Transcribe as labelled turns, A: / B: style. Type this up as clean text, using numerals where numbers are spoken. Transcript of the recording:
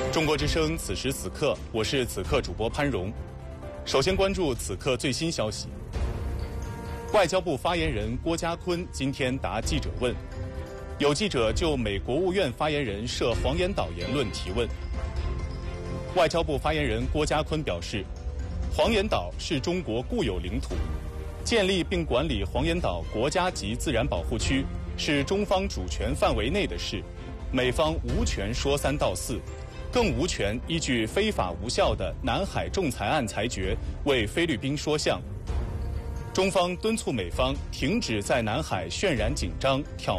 A: 中国之声此时此刻，我是此刻主播潘荣。首先关注此刻最新消息。外交部发言人郭家坤今天答记者问，有记者就美国务院发言人涉黄岩岛言论提问。外交部发言人郭家坤表示，黄岩岛是中国固有领土，建立并管理黄岩岛国家级自然保护区是中方主权范围内的事，美方无权说三道四，更无权依据非法无效的南海仲裁案裁决为菲律宾说项。中方敦促美方停止在南海渲染紧张、挑